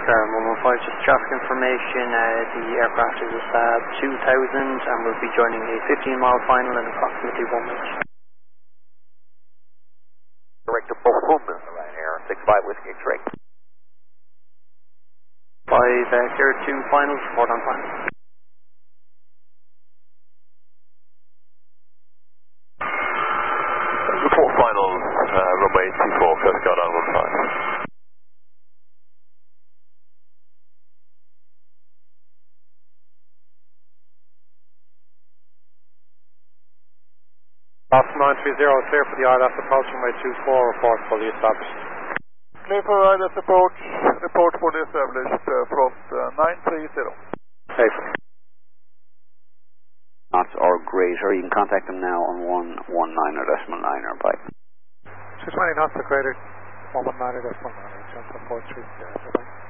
Car 115, just traffic information. The aircraft is a Saab 2000 and will be joining a 15-mile final in approximately 1 minute. Direct to Bochum in the right air, 65 Whiskey X-ray. 5, clear to final, report on final. Report final, runway 24, Coast Guard on 15. Off 930, clear for the ILS approach, runway 24, report fully established. Clear for ILS approach, report fully established, front 930. Safe. Knots or greater, you can contact them now on 119 or decimal 9 or by. 620 knots or greater, 119 or decimal 9, 10.43, bye.